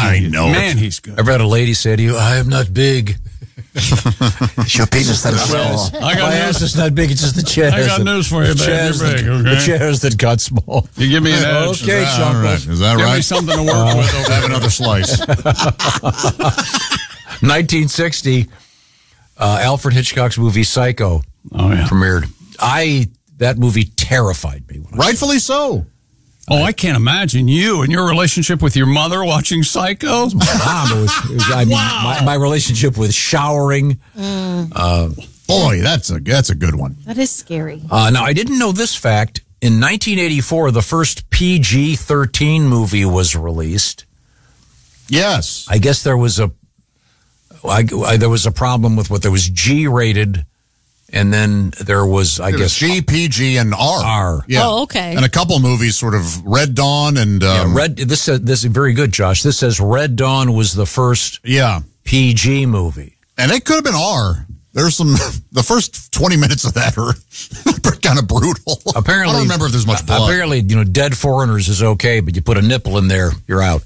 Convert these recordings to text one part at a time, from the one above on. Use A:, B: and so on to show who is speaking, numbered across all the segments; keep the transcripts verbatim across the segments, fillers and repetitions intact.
A: I know.
B: Man, he's good.
C: I've had a lady say to you, I am not big.
D: It's your penis that is small.
B: I got
C: My
B: news.
C: ass is not big, it's just the chairs.
B: I got
C: that-
B: news for you,
C: the
B: babe.
C: chairs
B: You're
C: that-
B: big, okay?
C: The chairs that got small.
B: You give me an edge.
C: Okay,
A: Is that
C: Chuckles.
A: right? Is that
B: Give
A: right?
B: me something to work with. Okay?
A: Have another slice.
C: nineteen sixty, uh, Alfred Hitchcock's movie Psycho
B: Oh, yeah.
C: premiered. I That movie terrified me. When I
A: Rightfully so.
B: Oh, I can't imagine you and your relationship with your mother watching Psycho.
C: Mom, it was, it was, I mean, my, my relationship with showering. Uh,
A: Boy, that's a that's a good one.
E: That is scary.
C: uh, now, I didn't know this fact. In nineteen eighty-four, the first P G thirteen movie was released.
A: Yes.
C: I guess there was a I, I, there was a problem with what there was G rated, and then there was I
A: There was
C: guess
A: G, P G, and R.
C: R.
A: Yeah.
E: Oh, okay.
A: And a couple movies, sort of Red Dawn and um,
C: Yeah, Red. This says this is very good, Josh. This says Red Dawn was the first
A: yeah,
C: P G movie.
A: and it could have been R. There's some. The first twenty minutes of that are kind of brutal.
C: Apparently,
A: I don't remember if there's much blood.
C: Apparently, you know, Dead Foreigners is okay, but you put a nipple in there, you're out.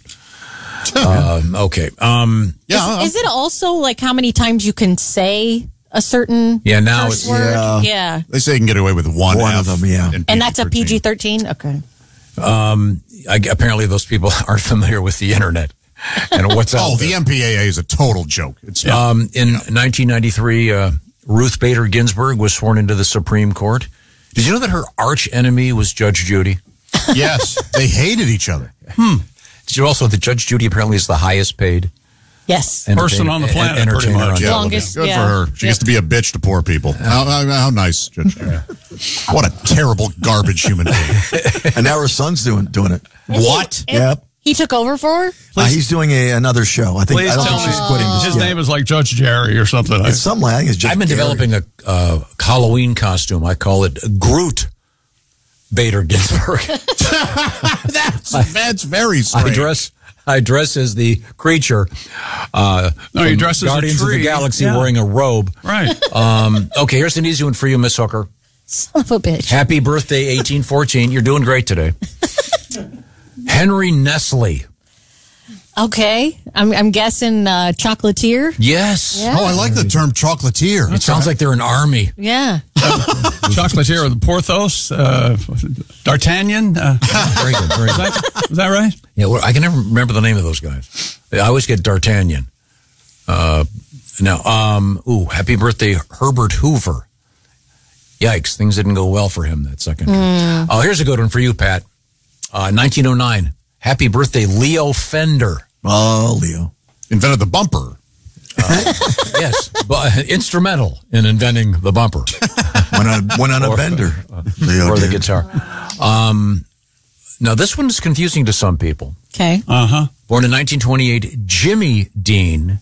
C: um, okay. Um,
A: yeah,
E: Is it also like how many times you can say a certain
C: Yeah, now
E: curse
C: it's-
E: word?
D: Yeah.
E: Yeah.
A: they say you can get away with one.
D: One
A: F
D: of them, yeah.
A: in
E: And that's a P G
A: thirteen.
E: thirteen? Okay.
C: um, I, apparently, those people aren't familiar with the internet and what's out
A: Oh,
C: there.
A: the M P A A is a total joke. It's
C: Um, in nineteen ninety-three, uh, Ruth Bader Ginsburg was sworn into the Supreme Court. Did you know that her arch enemy was Judge Judy?
A: yes, they hated each other.
C: Did you also that Judge Judy apparently is the highest paid
E: Yes.
B: Person on the
C: entertainer-
B: planet,
C: entertainer
B: pretty much.
C: on
B: Yeah.
C: television.
E: Longest.
A: Good
E: yeah.
A: for her. She
E: Yep.
A: gets to be a bitch to poor people. How, how, how nice, Judge Judy. What a terrible garbage human being.
D: And now her son's doing doing it.
A: What?
E: And
D: Yep.
E: He took over for her?
D: Uh, he's doing a, another show. I think
B: Please
D: I don't
B: tell
D: think
B: me
D: she's quitting. Just
B: his
D: yet.
B: name is like Judge Jerry or something.
D: It's something like I think it's just
C: I've been
D: Gary.
C: developing a uh, Halloween costume. I call it Groot Bader Ginsburg.
A: That's, that's very strange.
C: I dress I dress as the creature. Uh,
B: No, you
C: from
B: dress as a
C: Guardians of the
B: tree.
C: Galaxy
B: Yeah.
C: wearing a robe.
B: Right.
C: Um, okay, here's an easy one for you, Miss Hooker.
E: Son of a bitch.
C: Happy birthday, eighteen fourteen. You're doing great today. Henry Nestle.
E: Okay. I'm, I'm guessing uh, chocolatier.
C: Yes.
E: Yeah.
A: Oh, I like the term chocolatier.
C: It sounds like they're an army.
E: Yeah.
B: Chocolatier of the Porthos, uh, D'Artagnan. Uh,
C: Very good. Very
B: is,
C: good.
B: that, is that right?
C: Yeah, well, I can never remember the name of those guys. I always get D'Artagnan. Uh, now, um, ooh, happy birthday, Herbert Hoover. Yikes, things didn't go well for him that second term. Oh, here's a good one for you, Pat. Uh, nineteen oh nine. Happy birthday, Leo Fender.
D: Oh, Leo.
A: Invented the bumper.
C: Yes, but instrumental in inventing the bumper
D: Went on, went on a
C: Or-
D: bender. Leo
C: or the
D: did.
C: guitar. Um, now, this one is confusing to some people.
E: Okay.
B: Uh huh.
C: Born in nineteen twenty-eight, Jimmy Dean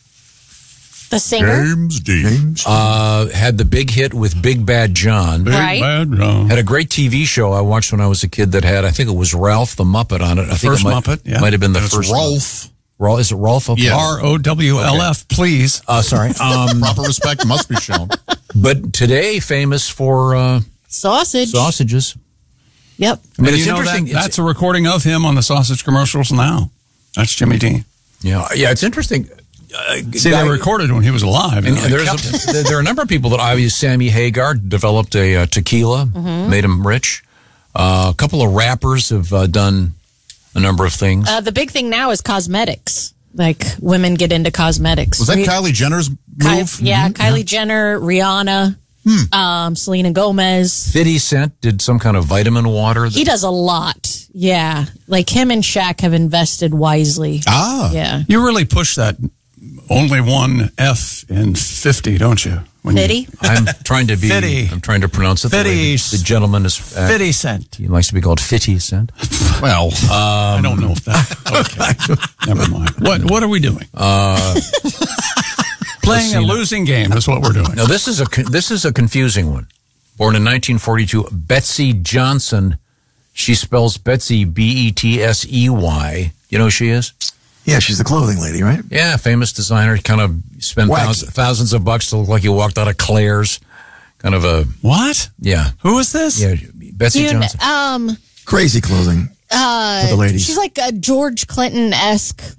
E: The singer.
A: James Dean.
D: James?
C: uh, had the big hit with Big Bad John.
B: Big
E: Right.
B: Bad John.
C: Had a great T V show I watched when I was a kid that had, I think it was Ralph the Muppet on it. I think
B: first
C: it might,
B: Muppet, yeah.
C: might have been the
A: It's
C: first.
A: Rolf.
C: Ralph. Is it Rolf? Okay.
A: Yeah.
B: R O W L F, please.
C: Uh, sorry. Um,
A: Proper respect must be shown.
C: but today famous for uh,
E: Sausage.
C: sausages.
E: Yep.
C: I mean,
B: And
C: it's
B: you know
C: interesting.
B: That,
C: It's-
B: that's a recording of him on the sausage commercials now. That's Jimmy Dean.
C: yeah, yeah, it's interesting. Uh,
B: See,
C: guy-
B: they recorded when he was alive.
C: And
B: And they
C: there's
B: kept it.
C: a, there there are a number of people that obviously Sammy Hagar developed a uh, tequila, made him rich. Uh, a couple of rappers have uh, done a number of things.
E: Uh, the big thing now is cosmetics. Like women get into cosmetics.
A: Was that
E: Ri-
A: Kylie Jenner's
E: Ky-
A: move?
E: yeah, Kylie Jenner, Rihanna, um, Selena Gomez.
C: fifty Cent did some kind of vitamin water. That,
E: He does a lot. Yeah. Like him and Shaq have invested wisely.
A: Ah.
E: Yeah.
B: You really push that only one F in fifty, don't you? When you-
E: Fitty?
C: I'm trying to be.
B: fifty.
C: I'm trying to pronounce it. The, way
B: Fifty.
C: the, the gentleman is. Uh,
B: fifty cent.
C: He likes to be called fifty Cent.
A: Well,
B: I don't know if that. Okay. Never mind. What What are we doing?
C: Uh,
B: Playing a
C: see now.
B: losing game is what we're doing.
C: Now this is a con- this is a confusing one. Born in nineteen forty-two, Betsy Johnson. She spells Betsy B E T S E Y. You know who she is?
D: Yeah, she's the clothing lady, right?
C: Yeah, famous designer. Kind of spent
D: Wacky.
C: thousands, thousands of bucks to look like you walked out of Claire's. Kind of a
B: What?
C: yeah,
B: Who is this?
C: yeah. Betsy
E: You kn-
C: Johnson.
E: um,
D: Crazy clothing
E: uh,
D: for the ladies.
E: she's like a George Clinton esque